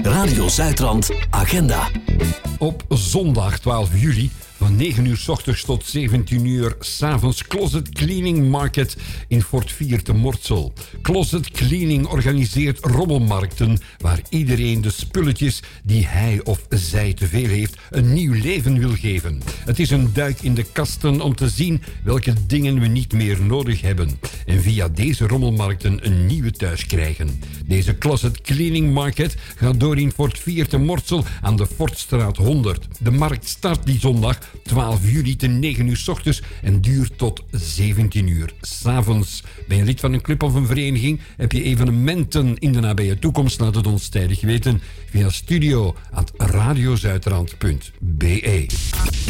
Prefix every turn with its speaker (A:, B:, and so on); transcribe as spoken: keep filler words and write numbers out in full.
A: Radio Zuidrand Agenda.
B: Op zondag twaalf juli van negen uur 's ochtends tot zeventien uur 's avonds Closet Cleaning Market in Fort Vier te Mortsel. Closet Cleaning organiseert rommelmarkten waar iedereen de spulletjes die hij of zij te veel heeft een nieuw leven wil geven. Het is een duik in de kasten om te zien welke dingen we niet meer nodig hebben en via deze rommelmarkten een nieuwe thuis krijgen. Deze Closet Cleaning Market gaat door in Fort Vier te Mortsel aan de Fortstraat honderd. De markt start die zondag twaalf juli te negen uur 's ochtends en duurt tot zeventien uur 's avonds. Ben je lid van een club of een vereniging? Heb je evenementen in de nabije toekomst? Laat het ons tijdig weten via studio at radiozuidrand punt be.